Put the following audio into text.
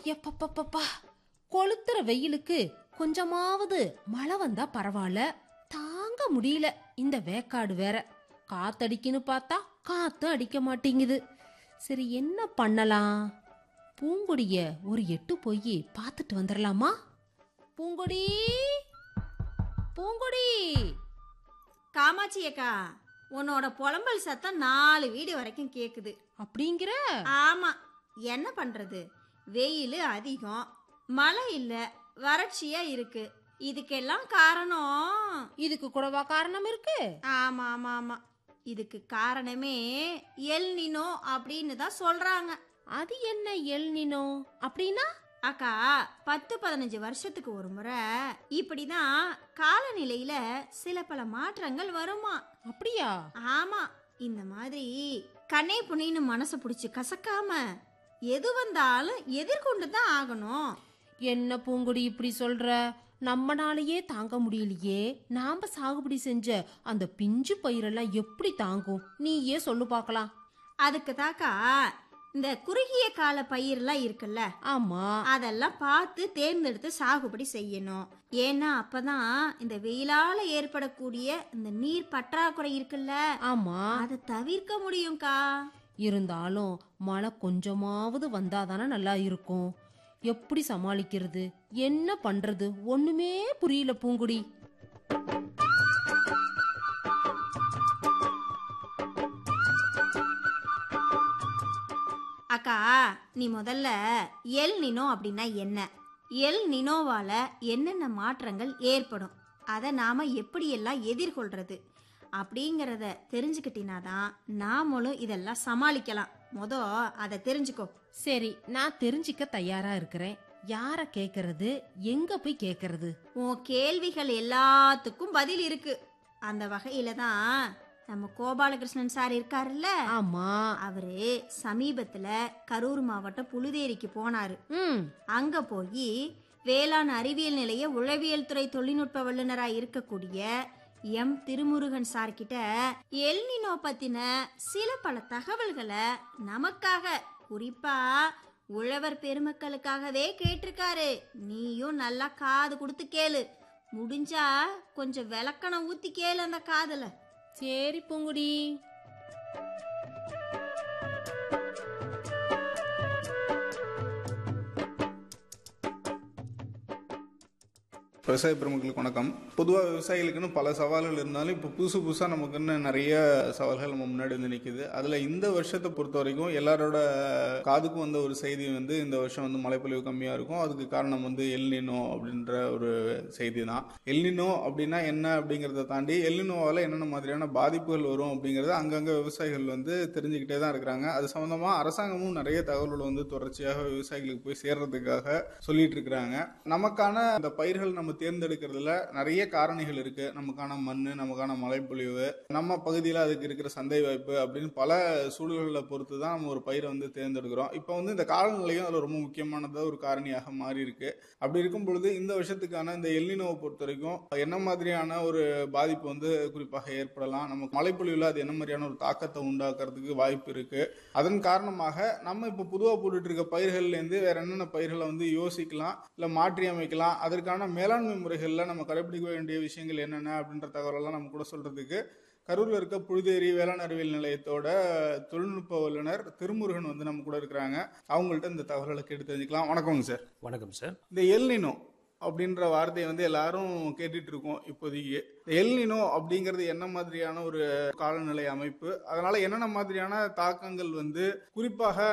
எப்பப்பப்பா, கொளுத்துற வெயிலுக்கு கொஞ்சமாவது மழை வந்தா பரவாயில்ல, தாங்க முடியல. இந்த வேக்காடு வேற. காத்தடிக்குன்னு பார்த்தா காத்தும் அடிக்க மாட்டேங்குது. சரி, என்ன பண்ணலாம்? பூங்கொடிய ஒரு எட்டு போய் பார்த்துட்டு வந்துடலாமா? பூங்கொடி, பூங்கொடி. காமாட்சி அக்கா, உன்னோட புலம்பல் சத்தம் 4 வீடு வரைக்கும் கேக்குது. அப்படிங்கிற? ஆமா, என்ன பண்றது? வெயில் அதிகம், மழை இல்ல, வறட்சியா இருக்கு. இதுக்கெல்லாம் காரணம். இதுக்கு கூடவா காரணம் இருக்கு? ஆமா ஆமா ஆமா, இதுக்கு காரணமே எல் நினோ அப்படின்னு தான் சொல்றாங்க. அது என்ன எல் நினோ அப்படின்னா? அக்கா, 10-15 வருஷத்துக்கு ஒரு முறை இப்படிதான் காலநிலையில சில பல மாற்றங்கள் வருமா. அப்படியா? ஆமா, இந்த மாதிரி கண்ணே புண்ணின்னு மனசை பிடிச்சி கசக்காம எது வந்தாலும் எதிர்கொண்டு தான் ஆகணும். என்ன பூங்குடி இப்படி சொல்ற? நம்மனாலேயே தாங்க முடியலையே. நாம சாகுபடி செஞ்ச அந்த பிஞ்சு பயிரெல்லாம் எப்படி தாங்கும்? நீயே சொல்லு பார்க்கலாம். அதுக்கு தாக்கா இந்த குறுகிய கால பயிரெல்லாம் இருக்குல்ல, ஆமா, அதெல்லாம் பார்த்து தேர்ந்தெடுத்து சாகுபடி செய்யணும். ஏன்னா அப்பதான் இந்த வெயிலால ஏற்படக்கூடிய இந்த நீர் பற்றாக்குறை இருக்குல்ல, ஆமா, அதை தவிர்க்க முடியும்க்கா. இருந்தாலும் மழை கொஞ்சமாவது வந்தாதானே நல்லா இருக்கும். எப்படி சமாளிக்கிறது? என்ன பண்றது? ஒண்ணுமே புரியல பூங்குடி. அக்கா, நீ முதல்ல எல் நினோ அப்படின்னா என்ன, எல் நினோவால என்னென்ன மாற்றங்கள் ஏற்படும், அதை நாம எப்படியெல்லாம் எதிர்கொள்றது அப்படிங்கிறத தெரிஞ்சுக்கிட்டினாதான் நாமளும் இதெல்லாம் சமாளிக்கலாம். அதை தெரிஞ்சுக்கோ. சரி, நான் தெரிஞ்சுக்க தயாரா இருக்கிறேன். யார கேக்குறது? எங்க போய் கேக்குறது? உன் கேள்விகள் எல்லாத்துக்கும் பதில் இருக்கு. அந்த வகையில தான் நம்ம கோபாலகிருஷ்ணன் சார் இருக்காருல்ல, ஆமா, அவரு சமீபத்துல கரூர் மாவட்டம் புழுதேரிக்கு போனாரு. அங்க போய் வேளாண் அறிவியல் நிலைய உளவியல் துறை தொழில்நுட்ப வல்லுநரா இருக்கக்கூடிய எம் திருமுருகன் சார் கிட்ட எல் நினோ பத்தின சில பல தகவல்களை நமக்காக, குறிப்பா உழவர் பெருமக்களுக்காகவே கேட்டிருக்காரு. நீயும் நல்லா காது கொடுத்து கேளு. முடிஞ்சா கொஞ்சம் விளக்கணம் ஊத்தி கேளு அந்த காதுல. சரி பூங்குடி. விவசாய பெருமக்களுக்கு வணக்கம். பொதுவாக விவசாயிகளுக்குன்னு பல சவால்கள் இருந்தாலும் இப்போ புதுசாக நமக்குன்னு நிறைய சவால்கள் நம்ம முன்னாடி வந்து நிற்குது. அதில் இந்த வருஷத்தை பொறுத்த வரைக்கும் எல்லாரோட காதுக்கும் வந்த ஒரு செய்தி வந்து இந்த வருஷம் வந்து மழைப்பொழிவு கம்மியாக இருக்கும். அதுக்கு காரணம் வந்து எல் நினோ அப்படின்ற ஒரு செய்தி தான். எல் நினோ அப்படின்னா என்ன அப்படிங்கிறத தாண்டி எல் நினோவால் என்னென்ன மாதிரியான பாதிப்புகள் வரும் அப்படிங்கிறத அங்கங்கே விவசாயிகள் வந்து தெரிஞ்சுக்கிட்டே தான் இருக்கிறாங்க. அது சம்மந்தமாக அரசாங்கமும் நிறைய தகவல்களை வந்து தொடர்ச்சியாக விவசாயிகளுக்கு போய் சேர்றதுக்காக சொல்லிட்டு இருக்கிறாங்க. நமக்கான அந்த பயிர்கள் நம்ம தேர்ந்தெடுக்கிறதுல நிறைய காரணிகள் இருக்கு. நமக்கான மண், நமக்கான மழைப்பொழிவு, நம்ம பகுதியில் அதுக்கு இருக்கிற சந்தை வாய்ப்பு அப்படின்னு பல சூழல்களை பொறுத்து தான் நம்ம ஒரு பயிரை வந்து தேர்ந்தெடுக்கிறோம். இப்போ வந்து இந்த காலநிலையும் அதில் ரொம்ப முக்கியமானதாக ஒரு காரணியாக மாறி இருக்கு. அப்படி இருக்கும் பொழுது இந்த வருஷத்துக்கான இந்த எல் நினோவை பொறுத்த வரைக்கும் என்ன மாதிரியான ஒரு பாதிப்பு வந்து குறிப்பாக ஏற்படலாம், நமக்கு மழைப்பொழிவில் அது என்ன மாதிரியான ஒரு தாக்கத்தை உண்டாக்குறதுக்கு வாய்ப்பு இருக்கு, அதன் காரணமாக நம்ம இப்போ பொதுவாக போட்டுட்டு இருக்க பயிர்கள்லேருந்து வேற என்னென்ன பயிர்களை வந்து யோசிக்கலாம், இல்லை மாற்றி அமைக்கலாம், அதற்கான மேலாண்மை முறைகளில் நம்ம கடைபிடிக்க வேண்டிய விஷயங்கள் என்னென்ன அப்படின்ற தகவலெல்லாம் நம்ம கூட சொல்றதுக்கு கரூர்ல இருக்க புழுதேரி வேளாண் அறிவியல் நிலையத்தோட தொழில்நுட்ப வல்லுநர் திருமுருகன் வந்து நம்ம கூட இருக்கிறாங்க. அவங்கள்ட்ட இந்த தகவல்களை கேட்டு தெரிஞ்சுக்கலாம். வணக்கங்க சார். வணக்கம் சார். இந்த எல் நினோ அப்படின்ற வார்த்தையை வந்து எல்லாரும் கேட்டுட்டு இருக்கோம் இப்போதைக்கு. எல் நினோ அப்படிங்கிறது என்ன மாதிரியான ஒரு காலநிலை அமைப்பு, அதனால என்னென்ன மாதிரியான தாக்கங்கள் வந்து குறிப்பாக